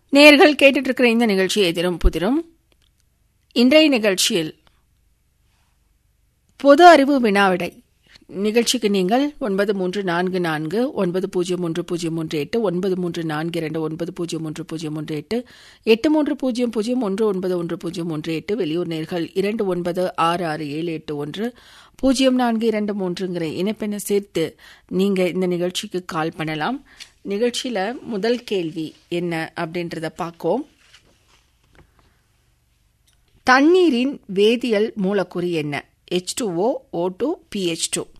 நேயர்கள் கேட்டுட்டு இருக்கிற இந்த நிகழ்ச்சி எதிரும் புதிரும். இன்றைய நிகழ்ச்சியில் பொது அறிவு வினாவிடை நிகழ்ச்சிக்கு நீங்கள் 9344 901038 9342901038 8300191038 வெளியூர் நேயர்கள் 29667810 0423 இணைப்பெண்ணை சேர்த்து நீங்க இந்த நிகழ்ச்சிக்கு கால் பண்ணலாம். நிகழ்ச்சியில முதல் கேள்வி என்ன அப்படின்றத பார்ப்போம். தண்ணீரின் வேதியியல் மூலக்கூறு என்ன? H2O, O2, pH2.